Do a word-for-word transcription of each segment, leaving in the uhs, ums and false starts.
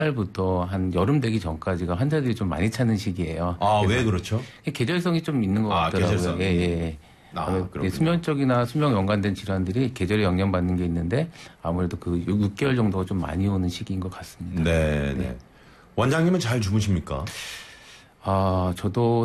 부터 한 여름 되기 전까지가 환자들이 좀 많이 찾는 시기예요. 아, 왜 그렇죠? 계절성이 좀 있는 것 아, 같더라고요. 계절성. 예, 예. 아, 수면 쪽이나 수면 연관된 질환들이 계절에 영향받는 게 있는데 아무래도 그 육 개월 정도가 좀 많이 오는 시기인 것 같습니다. 네, 네. 원장님은 잘 주무십니까? 아, 저도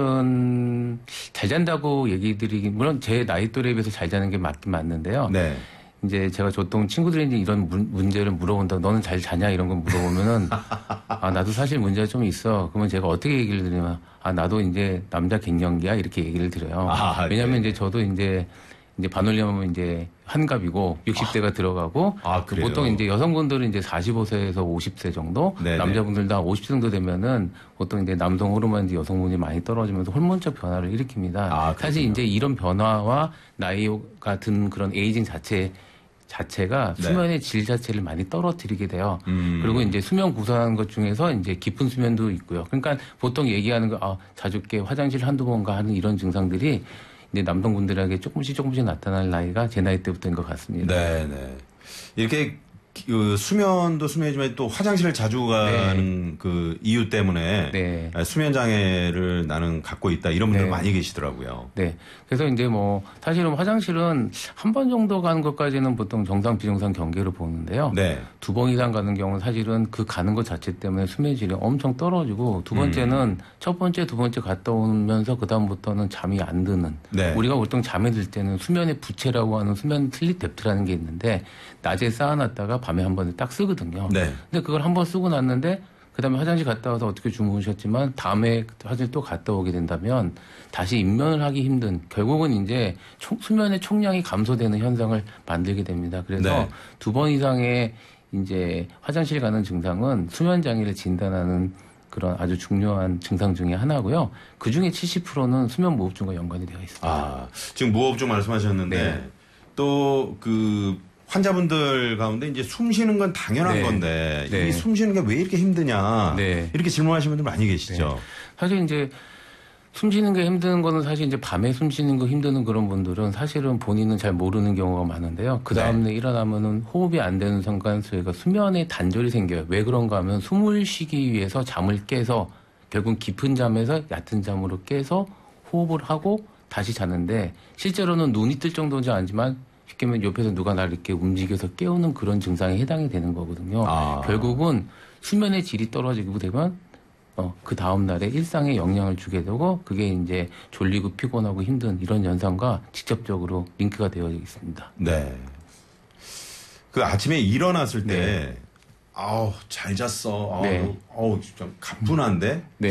사실은 잘 잔다고 얘기 드리긴, 물론 제 나이 또래에 비해서 잘 자는 게 맞긴 맞는데요. 네. 이제 제가 보통 친구들이 이제 이런 문, 문제를 물어본다. 너는 잘 자냐? 이런 걸 물어보면은, 아, 나도 사실 문제가 좀 있어. 그러면 제가 어떻게 얘기를 드리면, 아, 나도 이제 남자 갱년기야? 이렇게 얘기를 드려요. 아, 왜냐면 네. 이제 저도 이제, 이제 반올림하면 이제 환갑이고 육십 대가 아. 들어가고 아, 그래요? 보통 이제 여성분들은 이제 사십오 세에서 오십 세 정도, 네네. 남자분들도 한 오십 세 정도 되면은 보통 이제 남성 호르몬이 여성분이 많이 떨어지면서 호르몬적 변화를 일으킵니다. 아, 사실 이제 이런 변화와 나이가 든 그런 에이징 자체 자체가 네. 수면의 질 자체를 많이 떨어뜨리게 돼요. 음. 그리고 이제 수면 구성하는 것 중에서 이제 깊은 수면도 있고요. 그러니까 보통 얘기하는 거, 아, 자주 깨 화장실 한두 번 가 하는 이런 증상들이 이제 남성분들에게 조금씩 조금씩 나타날 나이가 제 나이 때부터인 것 같습니다. 네, 네. 이렇게 그 수면도 수면이지만 또 화장실을 자주 가는 네. 그 이유 때문에 네. 수면 장애를 나는 갖고 있다 이런 분들 네. 많이 계시더라고요. 네. 그래서 이제 뭐 사실은 화장실은 한 번 정도 가는 것까지는 보통 정상 비정상 경계로 보는데요. 네. 두 번 이상 가는 경우는 사실은 그 가는 것 자체 때문에 수면 질이 엄청 떨어지고 두 번째는 음. 첫 번째 두 번째 갔다 오면서 그 다음부터는 잠이 안 드는. 네. 우리가 보통 잠에 들 때는 수면의 부채라고 하는 수면 슬립 뎁트라는 게 있는데 낮에 쌓아놨다가 밤에 한 번에 딱 쓰거든요. 네. 근데 그걸 한 번 쓰고 났는데 그다음에 화장실 갔다 와서 어떻게 주무셨지만 다음에 화장실 또 갔다 오게 된다면 다시 입면을 하기 힘든 결국은 이제 총, 수면의 총량이 감소되는 현상을 만들게 됩니다. 그래서 네. 두 번 이상의 이제 화장실 가는 증상은 수면 장애를 진단하는 그런 아주 중요한 증상 중에 하나고요. 그 중에 칠십 퍼센트는 수면 무호흡증과 연관이 되어 있습니다. 아, 지금 무호흡증 말씀하셨는데 네. 또 그 환자분들 가운데 이제 숨 쉬는 건 당연한 네. 건데 네. 이 숨 쉬는 게 왜 이렇게 힘드냐 네. 이렇게 질문하시는 분들 많이 계시죠. 네. 사실 이제 숨 쉬는 게 힘든 거는 사실 이제 밤에 숨 쉬는 거 힘드는 그런 분들은 사실은 본인은 잘 모르는 경우가 많은데요. 그 다음에 네. 일어나면은 호흡이 안 되는 순간 저희가 수면에 단절이 생겨요. 왜 그런가 하면 숨을 쉬기 위해서 잠을 깨서 결국 깊은 잠에서 얕은 잠으로 깨서 호흡을 하고 다시 자는데 실제로는 눈이 뜰 정도는 아니지만 쉽게 말하면 옆에서 누가 나를 이렇게 움직여서 깨우는 그런 증상에 해당이 되는 거거든요. 아. 결국은 수면의 질이 떨어지고 되면 어, 그 다음날에 일상에 영향을 주게 되고 그게 이제 졸리고 피곤하고 힘든 이런 현상과 직접적으로 링크가 되어 있습니다. 네. 그 아침에 일어났을 때 네. 아우 잘 잤어. 아우, 네. 아우 진짜 가뿐한데. 네.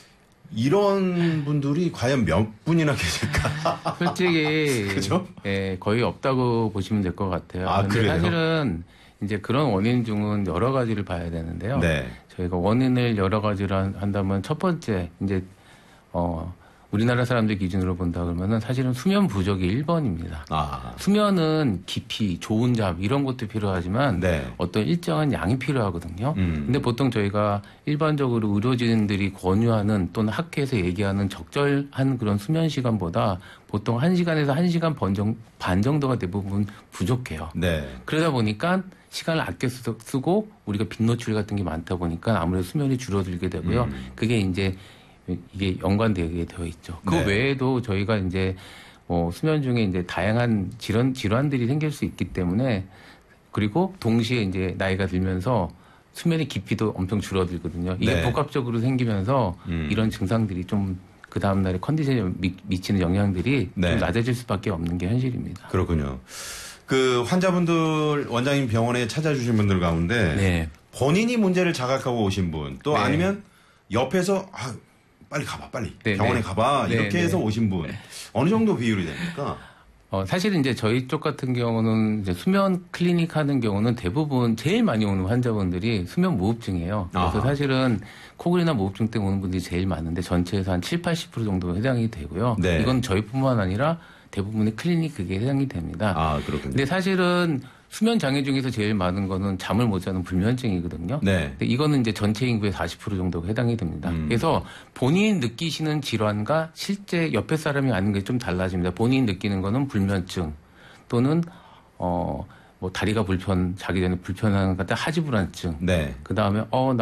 이런 분들이 과연 몇 분이나 계실까? 솔직히 그죠? 예, 거의 없다고 보시면 될 것 같아요. 아, 근데 그래요? 사실은 이제 그런 원인 중은 여러 가지를 봐야 되는데요. 네. 저희가 원인을 여러 가지를 한다면 첫 번째 이제 어 우리나라 사람들 기준으로 본다 그러면은 사실은 수면 부족이 일 번입니다. 아. 수면은 깊이, 좋은 잠 이런 것도 필요하지만 네. 어떤 일정한 양이 필요하거든요. 음. 근데 보통 저희가 일반적으로 의료진들이 권유하는 또는 학회에서 얘기하는 적절한 그런 수면 시간보다 보통 한 시간에서 한 시간 반 정도가 대부분 부족해요. 네. 그러다 보니까 시간을 아껴 쓰고 우리가 빛 노출 같은 게 많다 보니까 아무래도 수면이 줄어들게 되고요. 음. 그게 이제 이게 연관되게 되어 있죠. 그 네. 외에도 저희가 이제 뭐 수면 중에 이제 다양한 질환, 질환들이 생길 수 있기 때문에 그리고 동시에 이제 나이가 들면서 수면의 깊이도 엄청 줄어들거든요. 이게 네. 복합적으로 생기면서 음. 이런 증상들이 좀 그 다음날의 컨디션에 미, 미치는 영향들이 네. 좀 낮아질 수밖에 없는 게 현실입니다. 그렇군요. 그 환자분들 원장님 병원에 찾아주신 분들 가운데 네. 본인이 문제를 자각하고 오신 분 또 네. 아니면 옆에서 아, 빨리 가봐, 빨리. 네, 병원에 네. 가봐. 이렇게 네, 해서 네. 오신 분. 어느 정도 비율이 됩니까? 어, 사실은 이제 저희 쪽 같은 경우는 이제 수면 클리닉 하는 경우는 대부분 제일 많이 오는 환자분들이 수면 무호흡증이에요. 그래서 아하. 사실은 코골이나 무호흡증 때문에 오는 분들이 제일 많은데 전체에서 한 칠, 팔십 퍼센트 정도 해당이 되고요. 네. 이건 저희뿐만 아니라 대부분의 클리닉 그게 해당이 됩니다. 아, 그렇군요. 근데 사실은 수면 장애 중에서 제일 많은 거는 잠을 못 자는 불면증이거든요. 네. 근데 이거는 이제 전체 인구의 사십 퍼센트 정도가 해당이 됩니다. 음. 그래서 본인이 느끼시는 질환과 실제 옆에 사람이 아는 게 좀 달라집니다. 본인이 느끼는 거는 불면증 또는 어 뭐 다리가 불편, 자기 전에 불편한 것 같아 하지불안증. 네. 그 다음에 어,